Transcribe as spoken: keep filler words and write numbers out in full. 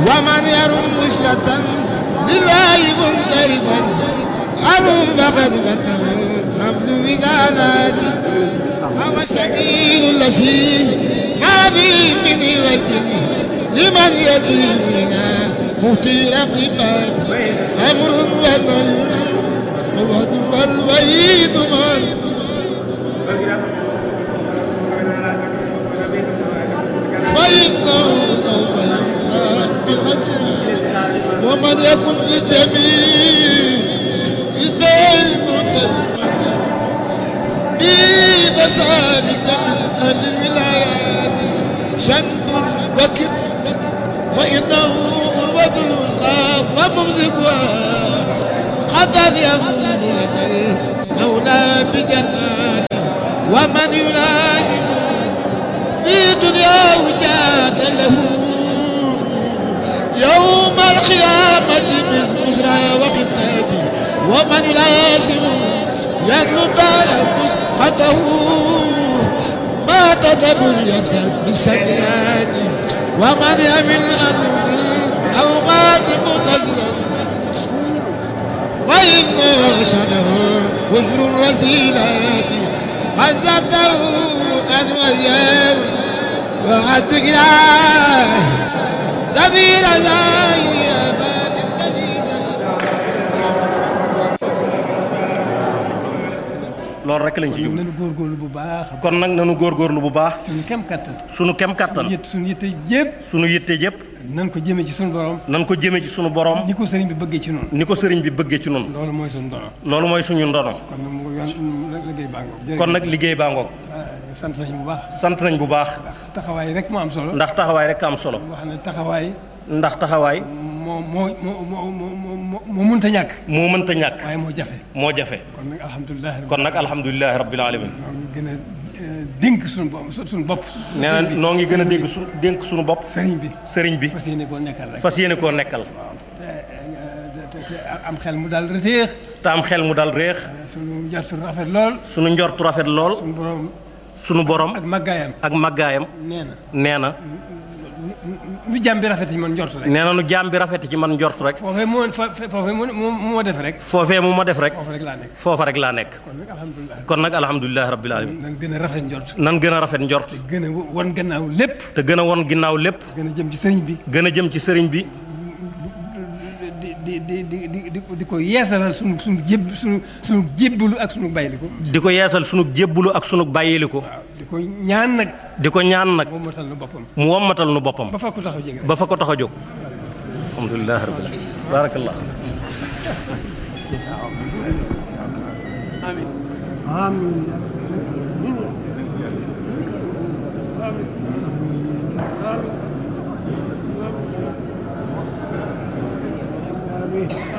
ومن يرم وصلة لله منصرفا أرم فقد فتح حمل وزالاتي هو السبيل الذي ما فيه من وجه لمن يديننا مهتي رقبات أمر ونهي ووعد والوعيد مال فإنه سوف يسعى في الغد ومن يكن في جميع الدين متسمع بفسادك من الولايات شد وكب فإنه أروة الوسطى وممسكها قد يفوز لدى المولى بجنات ومن يلازم في دنياه جاد له يوم القيامة من أسرى وقتاته ومن يلازم يدلو دار مسقطه ما تدبر يسفر بالسيئات ومن يمل أنه الأوقات متزرا فإن شده وجر الرزيلات عزته أن وياه وعد إله سبيل زاهي أباد التزيز loolu rek lañ ci jublu. nanu góorgóorlu bu baax. kon nag nanu góorgóorlu bu baax. suñu kem kattan. suñu kem kattan. suñu yitte yëpp. suñu yitte yëpp. nan ko jëmee ci suñu borom. nan ko jëmee ci suñu borom. ni ko sëriñ bi bëggee ci noonu. ni ko sëriñ bi bëggee ci noonu. loolu mooy suñu ndono. loolu mooy suñu ndono. kon nag mu yoon liggéey baa ngoog. kon nag liggéey baa ngoog. sant nañ bu baax. sant nañ bu baax. ndax taxawaay rek moo am solo. ndax taxawaay rek am solo. wax ne taxawaay. ndax taxawaay. moo moo moo moo moo mënta ñàkk. moo mënta ñàkk. waaye moo jafe. moo jafe. kon nag alhamdulilah. kon nag alhamdulilah rabbil alamin. ñoo ngi gën a dénk suñu bopp suñu bopp. nee na noo ngi gën a dégg su dénk suñu bopp. sëriñ bi. sëriñ bi. fas yéene koo nekkal rek. fas yéene koo nekkal. te am xel mu daal réex. te am xel mu daal réex. suñu njortu rafet lool. suñu njortu rafet lool. suñu borom. suñu borom. ak màggaayam. ak màggaayam. nee na. nee na. nu jaam bi rafet ci man njort rek. nee na nu jaam bi rafet ci man njort rek. foofee moo foofee moo moo def rek. foofee mu ma def rek. foofa rek laa nekk. foofa rek laa nekk. kon nag alhamdulilah. kon nag alhamdulilah rabbil alamin. nan gën a rafet njort. nan gën a rafet njort. te gën a won gannaaw lépp. te gën a won ginnaaw lépp. gën a jëm ci sëriñ bi. gën a jëm ci sëriñ bi. di di di di di di ko yeesalal sunu sunu jéb sunu sunu jébbalu ak sunu bàyyiliku. di ko yeesal sunu jébbalu ak sunu bàyyiliku. waaw di ko ñaan nag. di ko ñaan nag. mu wommatal nu boppam. mu wommatal nu boppam. ba fa ko tax a jóg. ba fa ko tax a jóg. alhamdulilah rabbil alamin. barakallah. amiin. amiin.